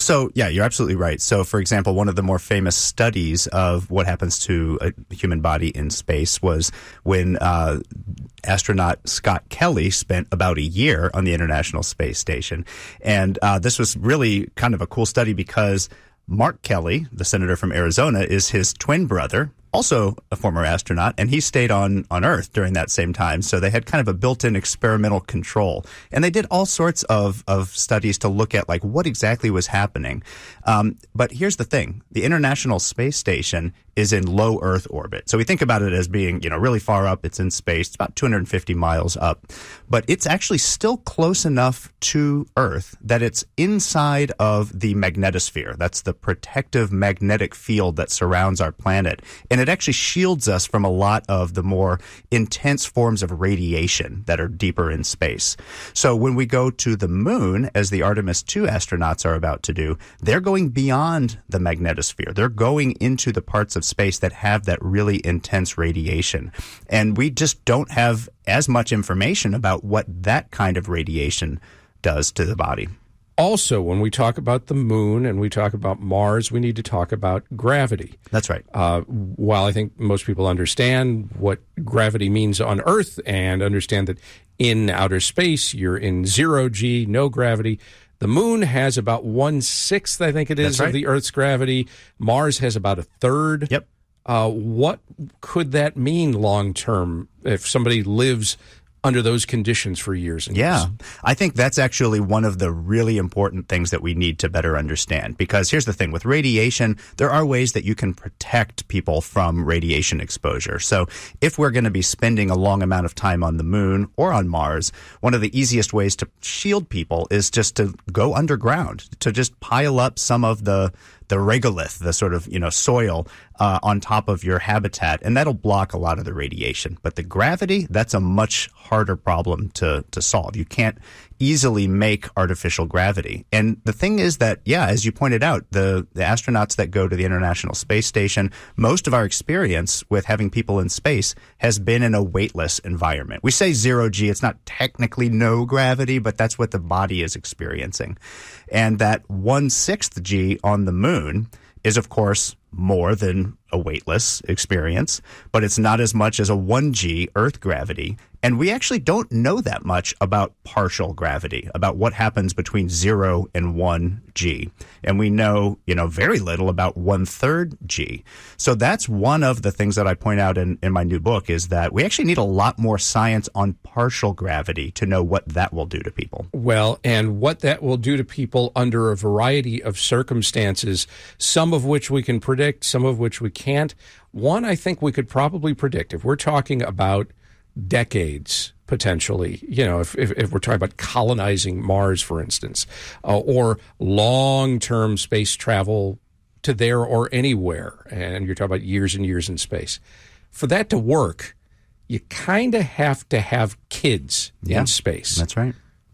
So, yeah, you're absolutely right. So, for example, one of the more famous studies of what happens to a human body in space was when astronaut Scott Kelly spent about a year on the International Space Station. And this was really kind of a cool study because Mark Kelly, the senator from Arizona, is his twin brother, also a former astronaut, and he stayed on Earth during that same time. So they had kind of a built-in experimental control. And they did all sorts of studies to look at, like, what exactly was happening. But here's the thing. The International Space Station is in low Earth orbit. So we think about it as being, really far up. It's in space. It's about 250 miles up. But it's actually still close enough to Earth that it's inside of the magnetosphere. That's the protective magnetic field that surrounds our planet. And it actually shields us from a lot of the more intense forms of radiation that are deeper in space. So when we go to the moon, as the Artemis II astronauts are about to do, they're going beyond the magnetosphere. They're going into the parts of space that have that really intense radiation. And we just don't have as much information about what that kind of radiation does to the body. Also, when we talk about the moon and we talk about Mars, we need to talk about gravity. That's right. While I think most people understand what gravity means on Earth and understand that in outer space you're in 0G, no gravity, the moon has about 1/6, I think it is, of the Earth's gravity. Mars has about 1/3. Yep. What could that mean long term if somebody lives under those conditions for years and years? Yeah, I think that's actually one of the really important things that we need to better understand. Because here's the thing, with radiation, there are ways that you can protect people from radiation exposure. So if we're going to be spending a long amount of time on the moon or on Mars, one of the easiest ways to shield people is just to go underground, to just pile up some of the regolith, the sort of, soil on top of your habitat, and that'll block a lot of the radiation. But the gravity, that's a much harder problem to solve. You can't easily make artificial gravity. And the thing is that, as you pointed out, the astronauts that go to the International Space Station, most of our experience with having people in space has been in a weightless environment. We say 0G, it's not technically no gravity, but that's what the body is experiencing. And that 1/6 G on the moon is, of course, more than a weightless experience, but it's not as much as a 1G Earth gravity. And we actually don't know that much about partial gravity, about what happens between 0 and 1G. And we know, very little about 1/3 G. So that's one of the things that I point out in my new book, is that we actually need a lot more science on partial gravity to know what that will do to people. Well, and what that will do to people under a variety of circumstances, some of which we can predict, some of which we can't. One, I think we could probably predict, if we're talking about decades, potentially, if we're talking about colonizing Mars, for instance, or long-term space travel to there or anywhere, and you're talking about years and years in space. For that to work, you kind of have to have kids in space. That's right.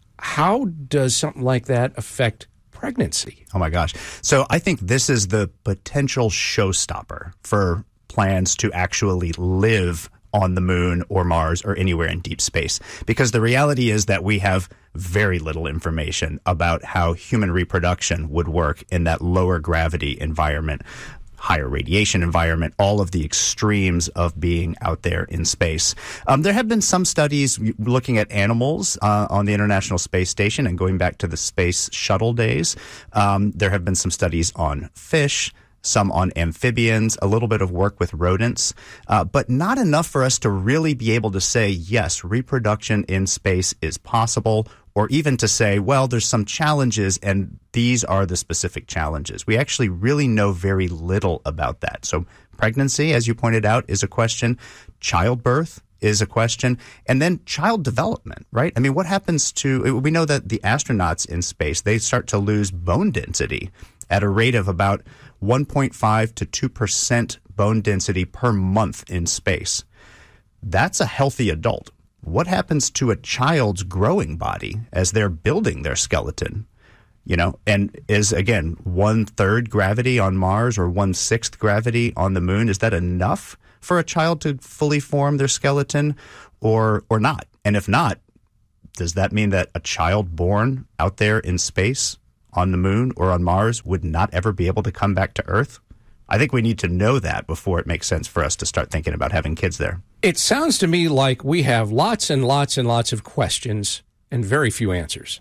How does something like that affect pregnancy? Oh, my gosh. So I think this is the potential showstopper for plans to actually live on the moon or Mars or anywhere in deep space. Because the reality is that we have very little information about how human reproduction would work in that lower gravity environment, higher radiation environment, all of the extremes of being out there in space. There have been some studies looking at animals on the International Space Station and going back to the space shuttle days. There have been some studies on fish, some on amphibians, a little bit of work with rodents, but not enough for us to really be able to say, yes, reproduction in space is possible, or even to say, well, there's some challenges and these are the specific challenges. We actually really know very little about that. So pregnancy, as you pointed out, is a question. Childbirth is a question. And then child development, right? I mean, what happens we know that the astronauts in space, they start to lose bone density at a rate of about 1.5 to 2% bone density per month in space. That's a healthy adult. What happens to a child's growing body as they're building their skeleton? And is, again, 1/3 gravity on Mars or 1/6 gravity on the moon, is that enough for a child to fully form their skeleton or not? And if not, does that mean that a child born out there in space on the moon or on Mars would not ever be able to come back to Earth? I think we need to know that before it makes sense for us to start thinking about having kids there. It sounds to me like we have lots and lots and lots of questions and very few answers.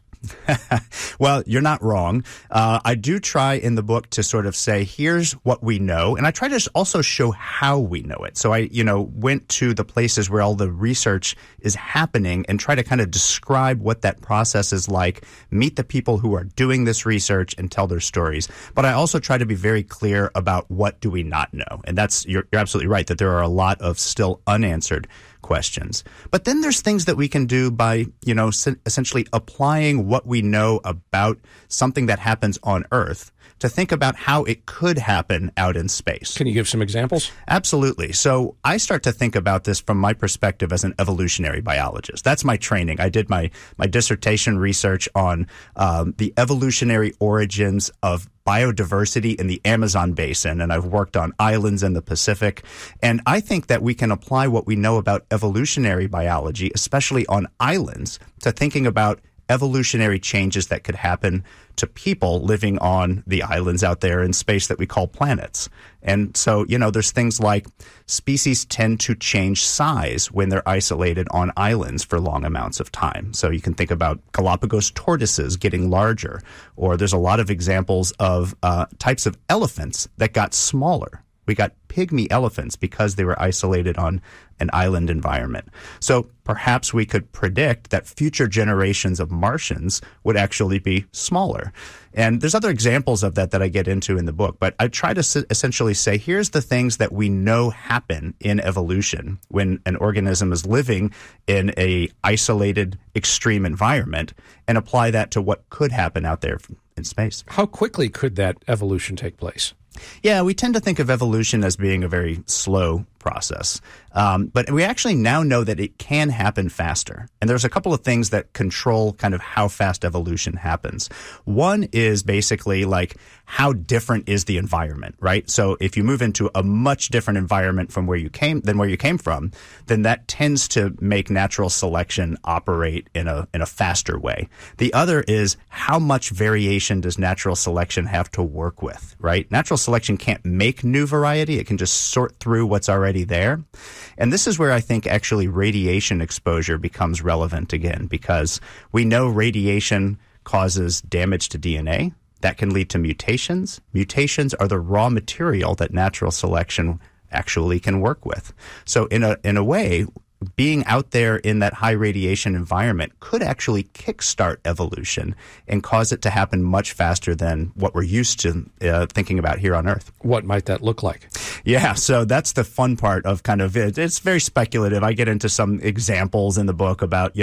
Well, you're not wrong. I do try in the book to sort of say, here's what we know. And I try to also show how we know it. So I, went to the places where all the research is happening and try to kind of describe what that process is like, meet the people who are doing this research and tell their stories. But I also try to be very clear about what do we not know. And you're absolutely right that there are a lot of still unanswered questions. But then there's things that we can do by, essentially applying what we know about something that happens on Earth to think about how it could happen out in space. Can you give some examples? Absolutely. So I start to think about this from my perspective as an evolutionary biologist. That's my training. I did my dissertation research on the evolutionary origins of biodiversity in the Amazon basin, and I've worked on islands in the Pacific. And I think that we can apply what we know about evolutionary biology, especially on islands, to thinking about evolutionary changes that could happen to people living on the islands out there in space that we call planets. And so, there's things like species tend to change size when they're isolated on islands for long amounts of time. So you can think about Galapagos tortoises getting larger, or there's a lot of examples of types of elephants that got smaller. We got pygmy elephants because they were isolated on an island environment. So perhaps we could predict that future generations of Martians would actually be smaller. And there's other examples of that I get into in the book, but I try to essentially say, here's the things that we know happen in evolution when an organism is living in a isolated, extreme environment, and apply that to what could happen out there in space. How quickly could that evolution take place? Yeah, we tend to think of evolution as being a very slow process. But we actually now know that it can happen faster. And there's a couple of things that control kind of how fast evolution happens. One is basically like how different is the environment, right? So if you move into a much different environment from where you came from, then that tends to make natural selection operate in a faster way. The other is how much variation does natural selection have to work with, right? Natural selection can't make new variety. It can just sort through what's already there. And this is where I think actually radiation exposure becomes relevant again, because we know radiation causes damage to DNA. That can lead to mutations. Mutations are the raw material that natural selection actually can work with. So in a way, being out there in that high radiation environment could actually kickstart evolution and cause it to happen much faster than what we're used to thinking about here on Earth. What might that look like? Yeah, so that's the fun part of kind of it. It's very speculative. I get into some examples in the book about,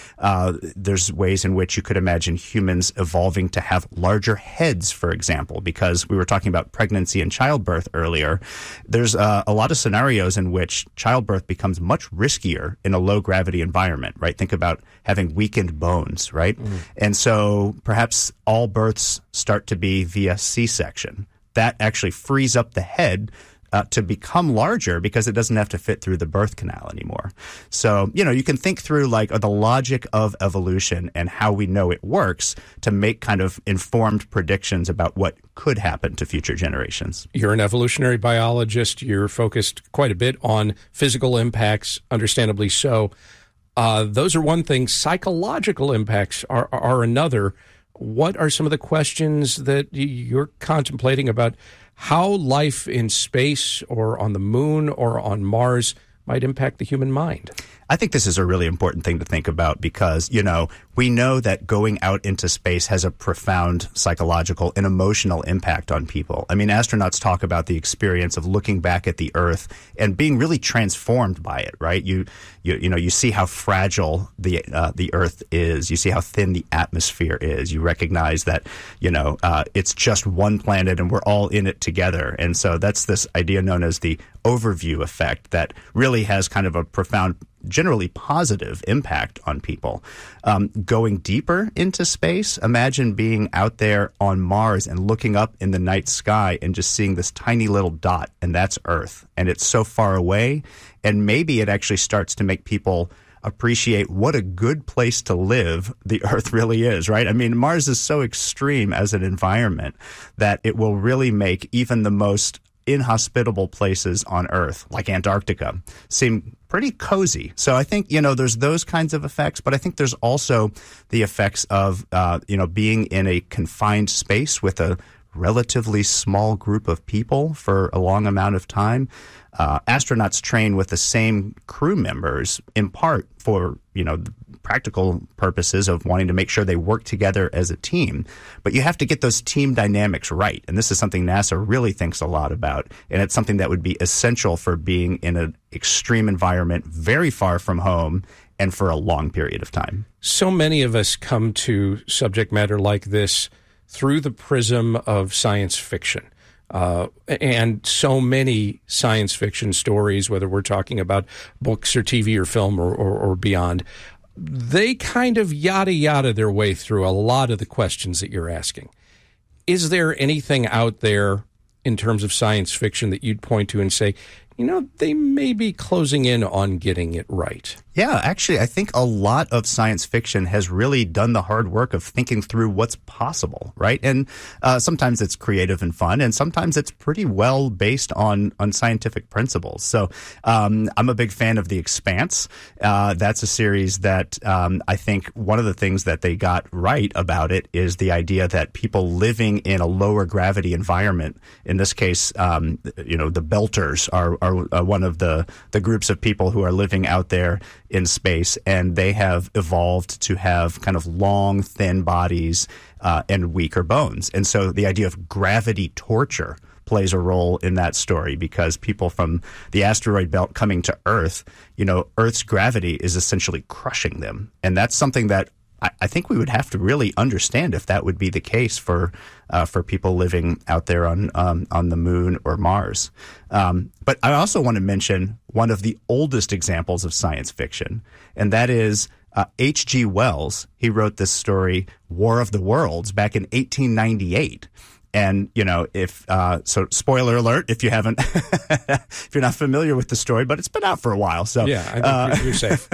there's ways in which you could imagine humans evolving to have larger heads, for example, because we were talking about pregnancy and childbirth earlier. There's a lot of scenarios in which childbirth becomes much riskier in a low gravity environment, right? Think about having weakened bones, right? Mm. And so perhaps all births start to be via C-section. That actually frees up the head to become larger because it doesn't have to fit through the birth canal anymore. So, you can think through like the logic of evolution and how we know it works to make kind of informed predictions about what could happen to future generations. You're an evolutionary biologist. You're focused quite a bit on physical impacts, understandably so. Those are one thing. Psychological impacts are another. What are some of the questions that you're contemplating about how life in space or on the moon or on Mars might impact the human mind? I think this is a really important thing to think about because, we know that going out into space has a profound psychological and emotional impact on people. I mean, astronauts talk about the experience of looking back at the Earth and being really transformed by it, right? You see how fragile the Earth is. You see how thin the atmosphere is. You recognize that, it's just one planet and we're all in it together. And so that's this idea known as the overview effect that really has kind of a profound, generally positive impact on people. Going deeper into space, imagine being out there on Mars and looking up in the night sky and just seeing this tiny little dot, and that's Earth. And it's so far away, and maybe it actually starts to make people appreciate what a good place to live the Earth really is, right? I mean, Mars is so extreme as an environment that it will really make even the most inhospitable places on Earth, like Antarctica, seem pretty cozy. So I think, there's those kinds of effects, but I think there's also the effects of, being in a confined space with a relatively small group of people for a long amount of time. Astronauts train with the same crew members in part for, the practical purposes of wanting to make sure they work together as a team. But you have to get those team dynamics right. And this is something NASA really thinks a lot about. And it's something that would be essential for being in an extreme environment very far from home and for a long period of time. So many of us come to subject matter like this through the prism of science fiction. And so many science fiction stories, whether we're talking about books or TV or film or beyond, they kind of yada their way through a lot of the questions that you're asking. Is there anything out there in terms of science fiction that you'd point to and say, they may be closing in on getting it right? Yeah, actually, I think a lot of science fiction has really done the hard work of thinking through what's possible, right? And sometimes it's creative and fun, and sometimes it's pretty well based on scientific principles. So I'm a big fan of The Expanse. That's a series that I think one of the things that they got right about it is the idea that people living in a lower gravity environment, in this case, the Belters are one of the groups of people who are living out there in space, and they have evolved to have kind of long, thin bodies and weaker bones. And so the idea of gravity torture plays a role in that story because people from the asteroid belt coming to Earth, Earth's gravity is essentially crushing them. And that's something that I think we would have to really understand if that would be the case for people living out there on the moon or Mars. But I also want to mention one of the oldest examples of science fiction, and that is H.G. Wells. He wrote this story, War of the Worlds, back in 1898. And, so spoiler alert, if you haven't, if you're not familiar with the story, but it's been out for a while. So, yeah, I think you're safe.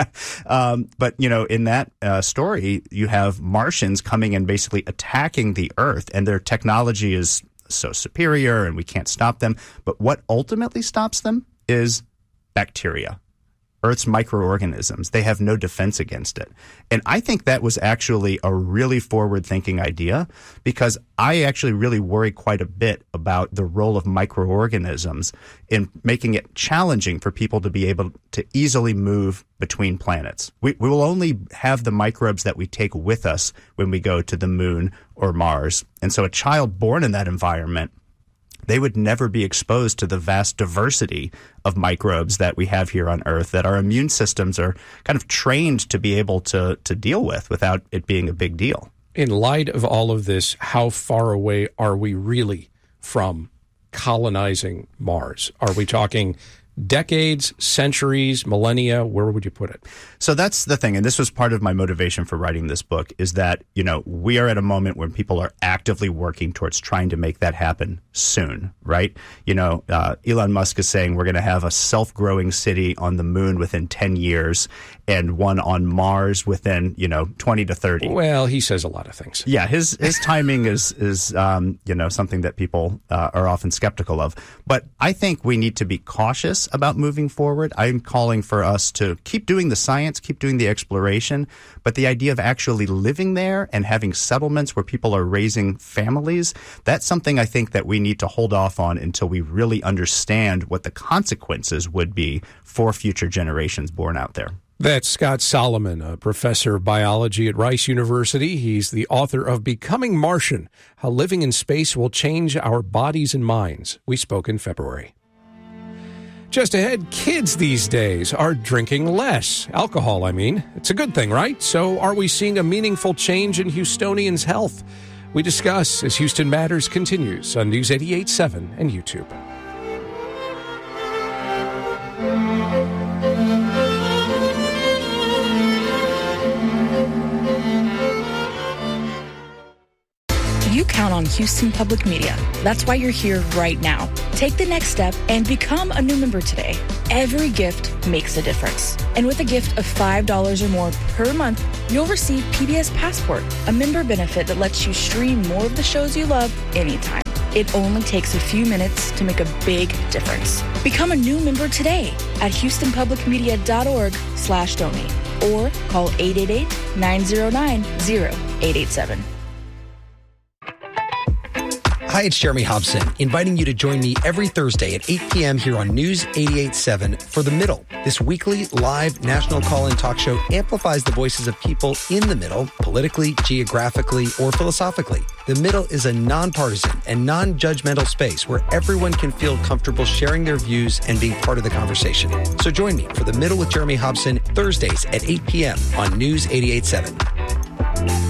But, in that story, you have Martians coming and basically attacking the Earth, and their technology is so superior and we can't stop them. But what ultimately stops them is bacteria. Earth's microorganisms. They have no defense against it. And I think that was actually a really forward-thinking idea because I actually really worry quite a bit about the role of microorganisms in making it challenging for people to be able to easily move between planets. We will only have the microbes that we take with us when we go to the moon or Mars. And so a child born in that environment, they would never be exposed to the vast diversity of microbes that we have here on Earth that our immune systems are kind of trained to be able to deal with without it being a big deal. In light of all of this, how far away are we really from colonizing Mars? Are we talking decades, centuries, millennia? Where would you put it? So that's the thing, and this was part of my motivation for writing this book, is that, we are at a moment when people are actively working towards trying to make that happen soon, right? Elon Musk is saying we're going to have a self-growing city on the moon within 10 years and one on Mars within, 20 to 30. Well, he says a lot of things. Yeah, his timing is something that people are often skeptical of. But I think we need to be cautious about moving forward. I'm calling for us to keep doing the science, keep doing the exploration, but the idea of actually living there and having settlements where people are raising families, that's something I think that we need to hold off on until we really understand what the consequences would be for future generations born out there. That's Scott Solomon, a professor of biology at Rice University. He's the author of Becoming Martian, How Living in Space Will Change Our Bodies and Minds. We spoke in February. Just ahead, kids these days are drinking less. Alcohol, I mean. It's a good thing, right? So are we seeing a meaningful change in Houstonians' health? We discuss as Houston Matters continues on News 88.7 and YouTube. You count on Houston Public Media. That's why you're here right now. Take the next step and become a new member today. Every gift makes a difference. And with a gift of $5 or more per month, you'll receive PBS Passport, a member benefit that lets you stream more of the shows you love anytime. It only takes a few minutes to make a big difference. Become a new member today at houstonpublicmedia.org/donate or call 888-909-0887. Hi, it's Jeremy Hobson, inviting you to join me every Thursday at 8 p.m. here on News 88.7 for The Middle. This weekly live national call-in talk show amplifies the voices of people in the middle, politically, geographically, or philosophically. The Middle is a nonpartisan and non-judgmental space where everyone can feel comfortable sharing their views and being part of the conversation. So join me for The Middle with Jeremy Hobson, Thursdays at 8 p.m. on News 88.7.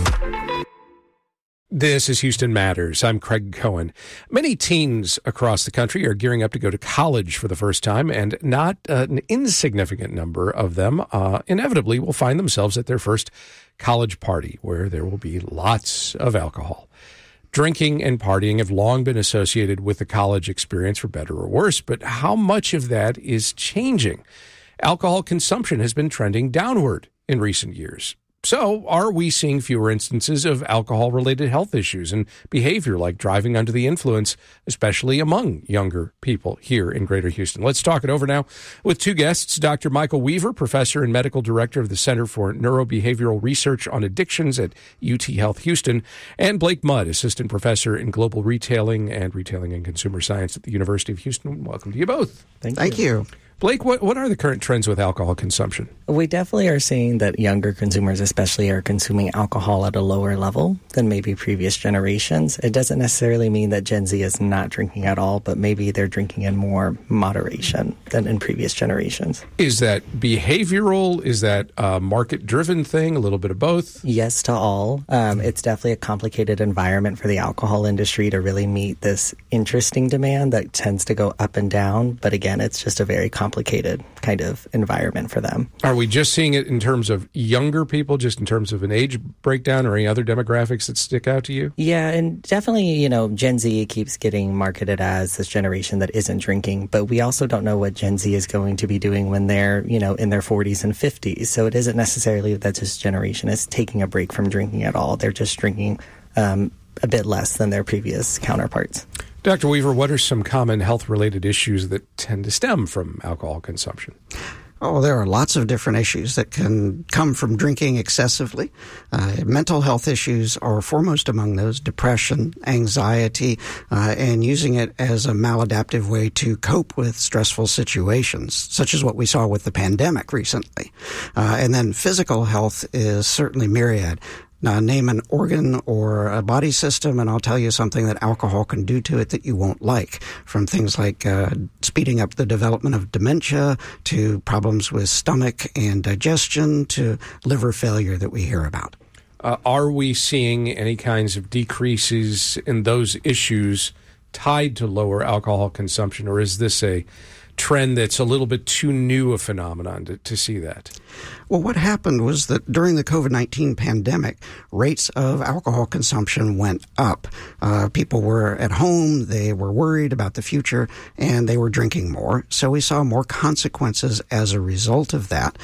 This is Houston Matters. I'm Craig Cohen. Many teens across the country are gearing up to go to college for the first time, and not an insignificant number of them inevitably will find themselves at their first college party, where there will be lots of alcohol. Drinking and partying have long been associated with the college experience, for better or worse, but how much of that is changing? Alcohol consumption has been trending downward in recent years. So, are we seeing fewer instances of alcohol-related health issues and behavior like driving under the influence, especially among younger people here in Greater Houston? Let's talk it over now with two guests, Dr. Michael Weaver, professor and medical director of the Center for Neurobehavioral Research on Addictions at UT Health Houston, and Blake Mudd, assistant professor in global retailing and consumer science at the University of Houston. Welcome to you both. Thank you. Blake, what are the current trends with alcohol consumption? We definitely are seeing that younger consumers especially are consuming alcohol at a lower level than maybe previous generations. It doesn't necessarily mean that Gen Z is not drinking at all, but maybe they're drinking in more moderation than in previous generations. Is that behavioral? Is that a market-driven thing? A little bit of both? Yes to all. It's definitely a complicated environment for the alcohol industry to really meet this interesting demand that tends to go up and down. But again, it's just a very complicated kind of environment for them. Are we just seeing it in terms of younger people, just in terms of an age breakdown, or any other demographics that stick out to you? Yeah, and definitely, Gen Z keeps getting marketed as this generation that isn't drinking, but we also don't know what Gen Z is going to be doing when they're, in their 40s and 50s. So it isn't necessarily that this generation is taking a break from drinking at all. They're just drinking a bit less than their previous counterparts. Dr. Weaver, what are some common health-related issues that tend to stem from alcohol consumption? Oh, there are lots of different issues that can come from drinking excessively. Mental health issues are foremost among those: depression, anxiety, and using it as a maladaptive way to cope with stressful situations, such as what we saw with the pandemic recently. And then physical health is certainly myriad. Name an organ or a body system, and I'll tell you something that alcohol can do to it that you won't like, from things like speeding up the development of dementia to problems with stomach and digestion to liver failure that we hear about. Are we seeing any kinds of decreases in those issues tied to lower alcohol consumption, or is this a trend that's a little bit too new a phenomenon to see that? Well, what happened was that during the COVID-19 pandemic, rates of alcohol consumption went up. People were at home, they were worried about the future, and they were drinking more. So we saw more consequences as a result of that,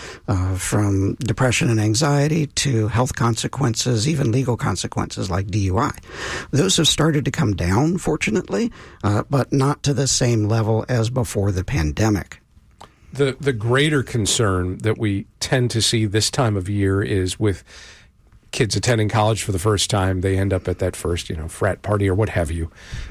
from depression and anxiety to health consequences, even legal consequences like DUI. Those have started to come down, fortunately, but not to the same level as before the pandemic. The greater concern that we tend to see this time of year is with kids attending college for the first time. They end up at that first, frat party or what have you,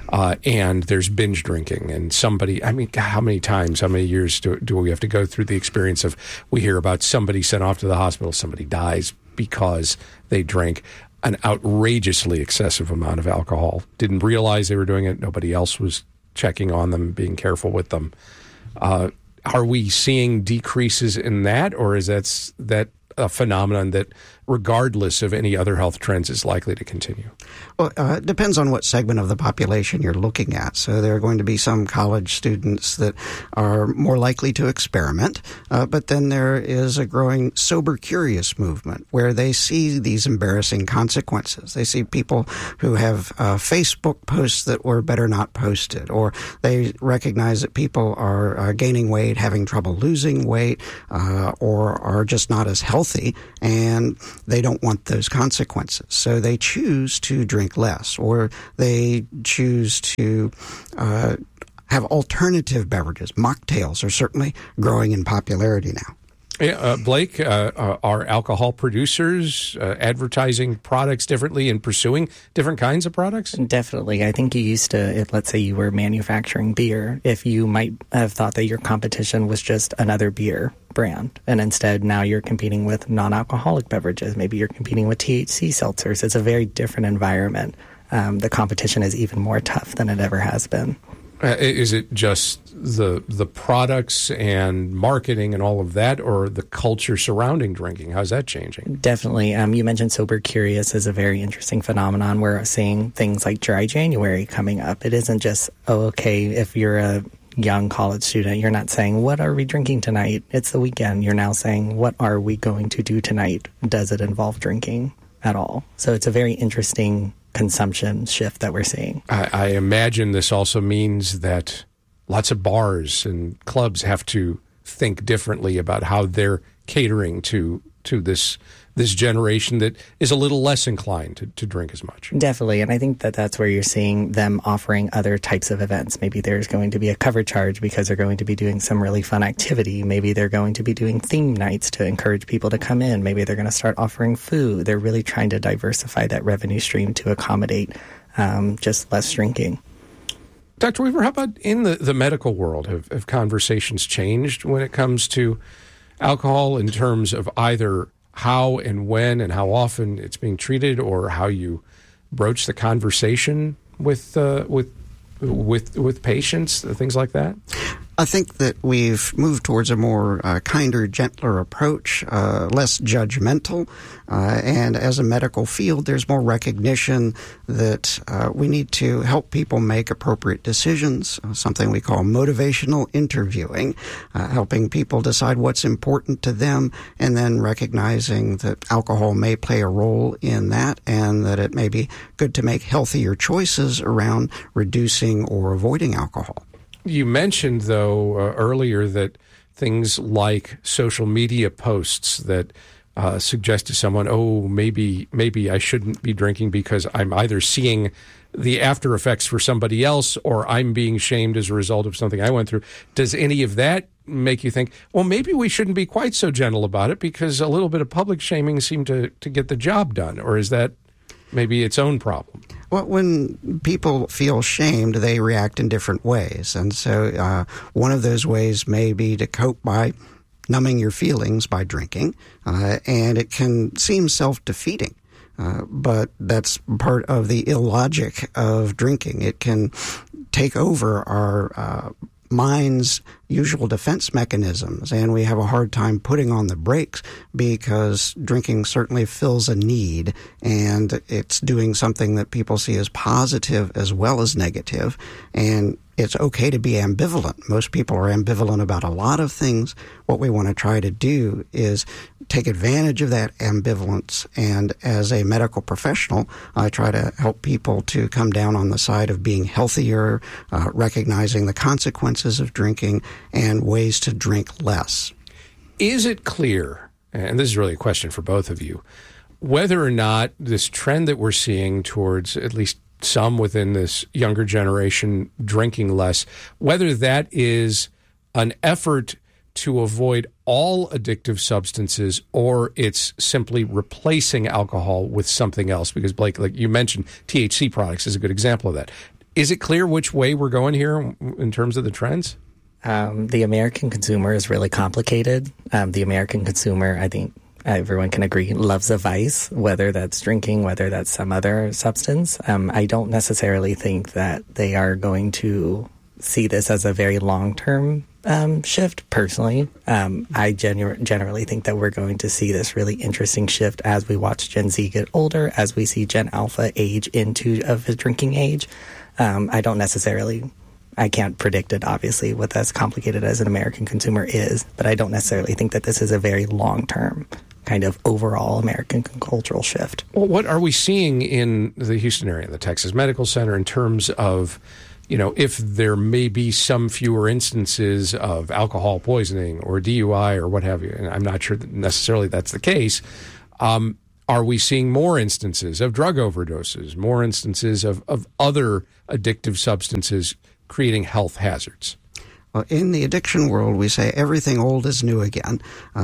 and there's binge drinking. And somebody, how many years do we have to go through the experience of, we hear about somebody sent off to the hospital, somebody dies because they drank an outrageously excessive amount of alcohol, didn't realize they were doing it, nobody else was checking on them, being careful with them. Are we seeing decreases in that, or is that a phenomenon that regardless of any other health trends, is likely to continue? Well, it depends on what segment of the population you're looking at. So there are going to be some college students that are more likely to experiment, but then there is a growing sober curious movement where they see these embarrassing consequences. They see people who have Facebook posts that were better not posted, or they recognize that people are gaining weight, having trouble losing weight, or are just not as healthy, and they don't want those consequences. So they choose to drink less, or they choose to have alternative beverages. Mocktails are certainly growing in popularity now. Yeah, Blake, are alcohol producers advertising products differently and pursuing different kinds of products? Definitely. I think you used to, if let's say you were manufacturing beer, if you might have thought that your competition was just another beer brand, and instead now you're competing with non-alcoholic beverages. Maybe you're competing with THC seltzers. It's a very different environment. The competition is even more tough than it ever has been. Is it just the products and marketing and all of that, or the culture surrounding drinking? How's that changing? Definitely. You mentioned sober curious is a very interesting phenomenon. We're seeing things like Dry January coming up. It isn't just, okay, if you're a young college student, you're not saying, what are we drinking tonight? It's the weekend. You're now saying, what are we going to do tonight? Does it involve drinking at all? So it's a very interesting consumption shift that we're seeing. I imagine this also means that lots of bars and clubs have to think differently about how they're catering to this generation that is a little less inclined to drink as much. Definitely, and I think that that's where you're seeing them offering other types of events. Maybe there's going to be a cover charge because they're going to be doing some really fun activity. Maybe they're going to be doing theme nights to encourage people to come in. Maybe they're going to start offering food. They're really trying to diversify that revenue stream to accommodate just less drinking. Dr. Weaver, how about in the medical world? Have conversations changed when it comes to alcohol in terms of either how and when and how often it's being treated, or how you broach the conversation with patients, things like that? I think that we've moved towards a more kinder, gentler approach, less judgmental. And as a medical field, there's more recognition that we need to help people make appropriate decisions, something we call motivational interviewing, helping people decide what's important to them, and then recognizing that alcohol may play a role in that, and that it may be good to make healthier choices around reducing or avoiding alcohol. You mentioned, though, earlier that things like social media posts that suggest to someone, oh, maybe I shouldn't be drinking because I'm either seeing the after effects for somebody else or I'm being shamed as a result of something I went through. Does any of that make you think, well, maybe we shouldn't be quite so gentle about it because a little bit of public shaming seemed to get the job done? Or is that maybe its own problem? Well, when people feel shamed, they react in different ways. And so one of those ways may be to cope by numbing your feelings by drinking, and it can seem self-defeating. But that's part of the illogic of drinking. It can take over our mind's usual defense mechanisms, and we have a hard time putting on the brakes because drinking certainly fills a need, and it's doing something that people see as positive as well as negative, and it's okay to be ambivalent. Most people are ambivalent about a lot of things. What we want to try to do is take advantage of that ambivalence, and as a medical professional, I try to help people to come down on the side of being healthier, recognizing the consequences of drinking, and ways to drink less. Is it clear, and this is really a question for both of you, whether or not this trend that we're seeing towards at least some within this younger generation drinking less, whether that is an effort to avoid all addictive substances or it's simply replacing alcohol with something else? Because, Blake, like you mentioned, THC products is a good example of that. Is it clear which way we're going here in terms of the trends? The American consumer is really complicated. The American consumer, I think everyone can agree, loves a vice, whether that's drinking, whether that's some other substance. I don't necessarily think that they are going to see this as a very long-term shift, personally. I generally think that we're going to see this really interesting shift as we watch Gen Z get older, as we see Gen Alpha age into of his drinking age. I can't predict it, obviously, with as complicated as an American consumer is, but I don't necessarily think that this is a very long-term kind of overall American cultural shift. Well, what are we seeing in the Houston area, the Texas Medical Center, in terms of, if there may be some fewer instances of alcohol poisoning or DUI or what have you, and I'm not sure that necessarily that's the case, are we seeing more instances of drug overdoses, more instances of other addictive substances creating health hazards? Well, in the addiction world, we say everything old is new again.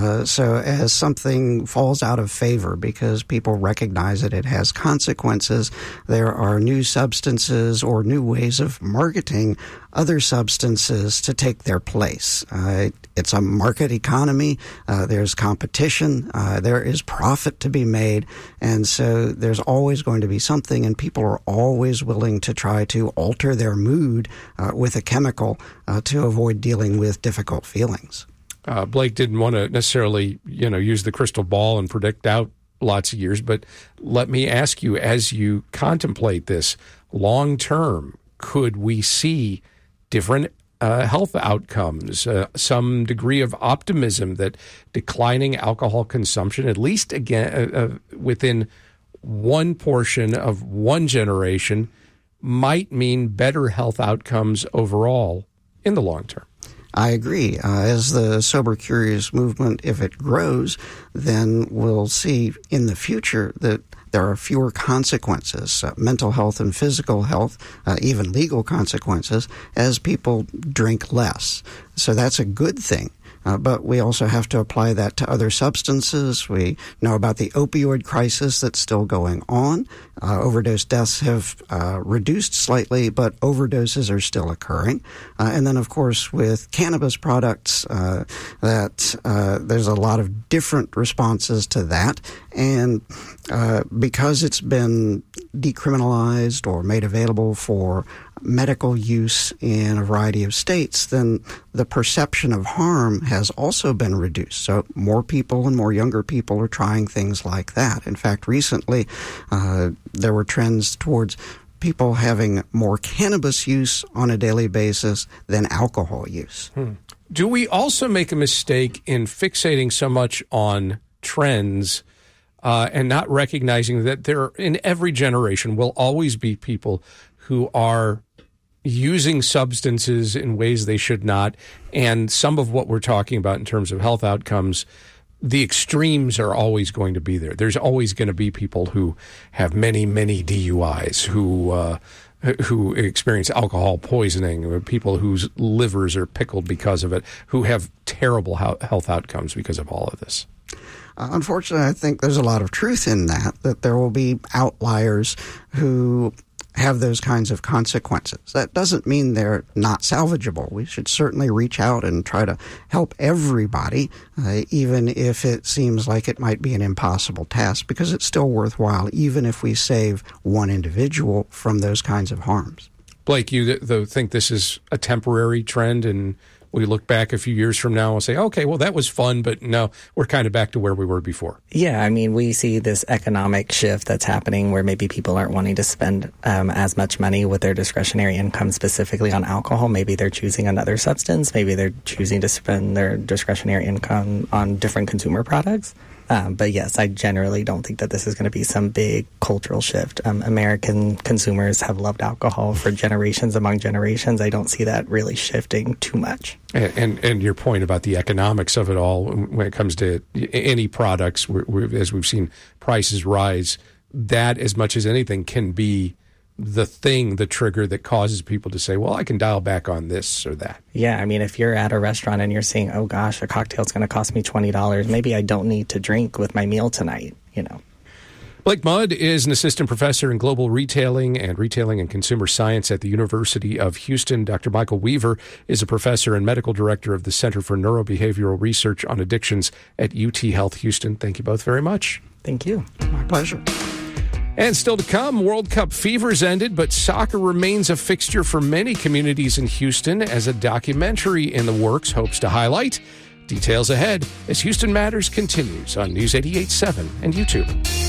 So as something falls out of favor because people recognize it has consequences, there are new substances or new ways of marketing other substances to take their place. It's a market economy. There's competition. There is profit to be made. And so there's always going to be something, and people are always willing to try to alter their mood with a chemical to avoid dealing with difficult feelings. Blake didn't want to necessarily, use the crystal ball and predict out lots of years, but let me ask you, as you contemplate this long term, could we see different health outcomes, some degree of optimism that declining alcohol consumption, at least again within one portion of one generation, might mean better health outcomes overall in the long term? I agree. As the Sober Curious movement, if it grows, then we'll see in the future that there are fewer consequences, mental health and physical health, even legal consequences, as people drink less. So that's a good thing. But we also have to apply that to other substances. We know about the opioid crisis that's still going on. Overdose deaths have reduced slightly, but overdoses are still occurring. And then, of course, with cannabis products, there's a lot of different responses to that. And because it's been decriminalized or made available for medical use in a variety of states, then the perception of harm has also been reduced. So more people and more younger people are trying things like that. In fact, recently there were trends towards people having more cannabis use on a daily basis than alcohol use. Do we also make a mistake in fixating so much on trends and not recognizing that there, in every generation, will always be people who are using substances in ways they should not, and some of what we're talking about in terms of health outcomes, the extremes are always going to be there. There's always going to be people who have many, many DUIs, who experience alcohol poisoning, people whose livers are pickled because of it, who have terrible health outcomes because of all of this. Unfortunately, I think there's a lot of truth in that there will be outliers who have those kinds of consequences. That doesn't mean they're not salvageable. We should certainly reach out and try to help everybody, even if it seems like it might be an impossible task, because it's still worthwhile, even if we save one individual from those kinds of harms. Blake, you think this is a temporary trend, and we look back a few years from now and say, okay, well, that was fun, but no, we're kind of back to where we were before. Yeah, I mean, we see this economic shift that's happening where maybe people aren't wanting to spend as much money with their discretionary income specifically on alcohol. Maybe they're choosing another substance. Maybe they're choosing to spend their discretionary income on different consumer products. But yes, I generally don't think that this is going to be some big cultural shift. American consumers have loved alcohol for generations among generations. I don't see that really shifting too much. And your point about the economics of it all, when it comes to any products, as we've seen prices rise, that as much as anything can be the trigger that causes people to say, well, I can dial back on this or that. Yeah, I mean, if you're at a restaurant and you're saying, oh gosh, a cocktail's going to cost me $20, maybe I don't need to drink with my meal tonight, Blake Mudd is an assistant professor in global retailing and consumer science at the University of Houston. Dr. Michael Weaver is a professor and medical director of the Center for Neurobehavioral Research on Addictions at UT Health Houston. Thank you both very much. Thank you. My pleasure. And still to come, World Cup fever's ended, but soccer remains a fixture for many communities in Houston, as a documentary in the works hopes to highlight. Details ahead as Houston Matters continues on News 88.7 and YouTube.